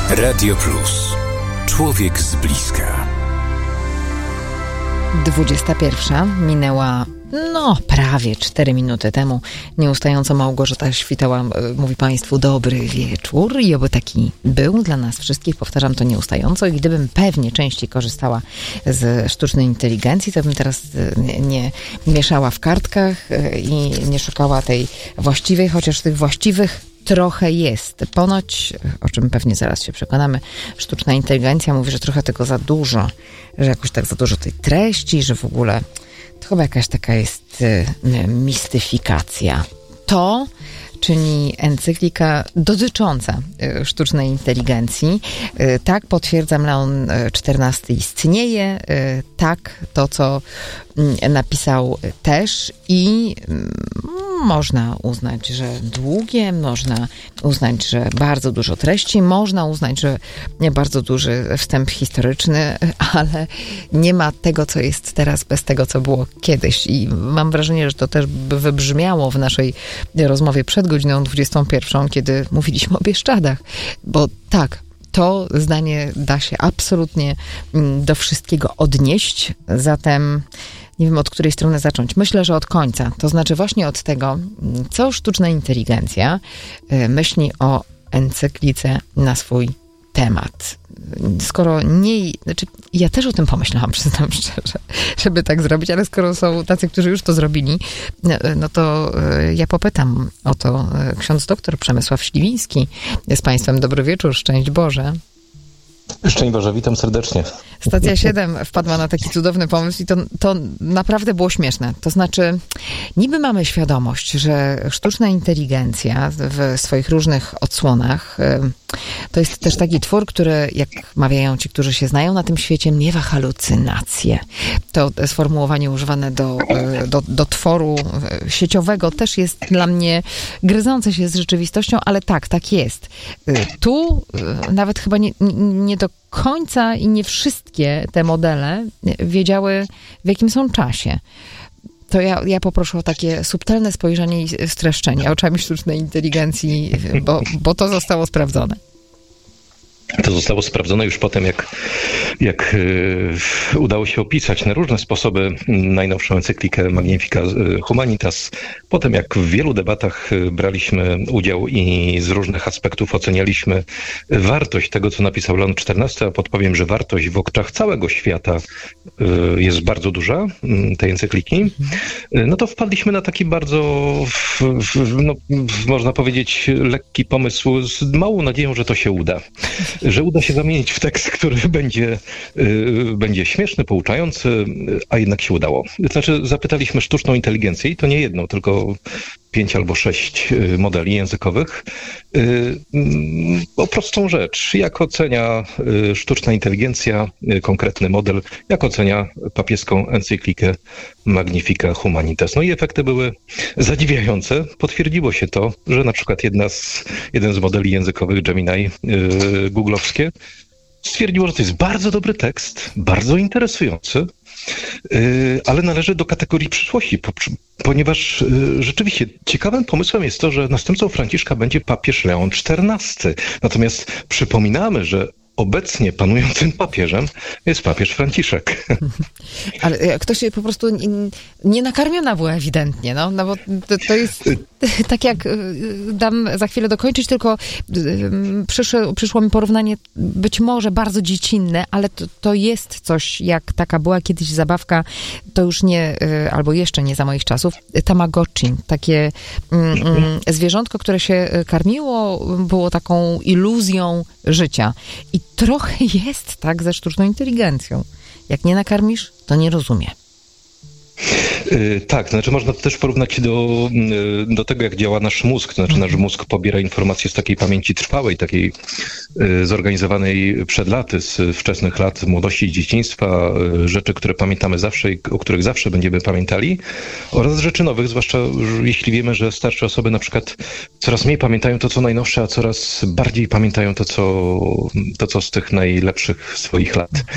Radio Plus. Człowiek z bliska. 21 minęła prawie 4 minuty temu. Nieustająco Małgorzata Świtała mówi Państwu dobry wieczór i oby taki był dla nas wszystkich. Powtarzam to nieustająco i gdybym pewnie częściej korzystała z sztucznej inteligencji, to bym teraz nie mieszała w kartkach i nie szukała tej właściwej, chociaż tych właściwych trochę jest. Ponoć, o czym pewnie zaraz się przekonamy, sztuczna inteligencja mówi, że trochę tego za dużo, że jakoś tak za dużo tej treści, że w ogóle to chyba jakaś taka jest mistyfikacja. To czyni encyklika dotycząca sztucznej inteligencji. Tak, potwierdzam, Leon XIV istnieje. Tak, to co napisał też i można uznać, że długie, można uznać, że bardzo dużo treści, można uznać, że bardzo duży wstęp historyczny, ale nie ma tego, co jest teraz bez tego, co było kiedyś. I mam wrażenie, że to też by wybrzmiało w naszej rozmowie przed godziną 21, kiedy mówiliśmy o Bieszczadach, bo tak, to zdanie da się absolutnie do wszystkiego odnieść, zatem nie wiem, od której strony zacząć. Myślę, że od końca. To znaczy właśnie od tego, co sztuczna inteligencja myśli o encyklice na swój temat. Skoro nie... Znaczy, ja też o tym pomyślałam, przyznam szczerze, żeby tak zrobić, ale skoro są tacy, którzy już to zrobili, no to ja popytam o to ksiądz doktor Przemysław Śliwiński z Państwem. Dobry wieczór, szczęść Boże. Szczęść Boże, witam serdecznie. Stacja 7 wpadła na taki cudowny pomysł i to naprawdę było śmieszne. To znaczy, niby mamy świadomość, że sztuczna inteligencja w swoich różnych odsłonach to jest też taki twór, który, jak mawiają ci, którzy się znają na tym świecie, miewa halucynacje. To sformułowanie używane do tworu sieciowego też jest dla mnie gryzące się z rzeczywistością, ale tak jest. Tu nawet chyba nie do końca i nie wszystkie te modele wiedziały, w jakim są czasie. To ja poproszę o takie subtelne spojrzenie i streszczenie oczami sztucznej inteligencji, bo to zostało sprawdzone. To zostało sprawdzone już potem, jak udało się opisać na różne sposoby najnowszą encyklikę Magnifica Humanitas. Potem, jak w wielu debatach braliśmy udział i z różnych aspektów ocenialiśmy wartość tego, co napisał Leon XIV, a podpowiem, że wartość w oczach całego świata jest bardzo duża, tej encykliki, no to wpadliśmy na taki bardzo, można powiedzieć, lekki pomysł z małą nadzieją, że to się uda. Że uda się zamienić w tekst, który będzie śmieszny, pouczający, a jednak się udało. Znaczy, zapytaliśmy sztuczną inteligencję, i to nie jedną, tylko 5 albo 6 modeli językowych, o prostą rzecz. Jak ocenia sztuczna inteligencja, konkretny model, jak ocenia papieską encyklikę Magnifica Humanitas. No i efekty były zadziwiające. Potwierdziło się to, że na przykład jeden z modeli językowych Gemini googlowskie stwierdziło, że to jest bardzo dobry tekst, bardzo interesujący, ale należy do kategorii przyszłości, ponieważ rzeczywiście ciekawym pomysłem jest to, że następcą Franciszka będzie papież Leon XIV. Natomiast przypominamy, że obecnie panującym papieżem jest papież Franciszek. Ale ktoś po prostu nie nakarmiona była ewidentnie, no bo to jest tak jak dam za chwilę dokończyć, tylko przyszło mi porównanie być może bardzo dziecinne, ale to jest coś, jak taka była kiedyś zabawka, to już nie, albo jeszcze nie za moich czasów, Tamagotchi, takie zwierzątko, które się karmiło, było taką iluzją życia. I trochę jest tak ze sztuczną inteligencją. Jak nie nakarmisz, to nie rozumie. Tak, znaczy można to też porównać do tego, jak działa nasz mózg. Znaczy nasz mózg pobiera informacje z takiej pamięci trwałej, takiej zorganizowanej przed laty, z wczesnych lat młodości i dzieciństwa, rzeczy, które pamiętamy zawsze i o których zawsze będziemy pamiętali, oraz rzeczy nowych, zwłaszcza jeśli wiemy, że starsze osoby na przykład coraz mniej pamiętają to, co najnowsze, a coraz bardziej pamiętają to, co z tych najlepszych swoich lat.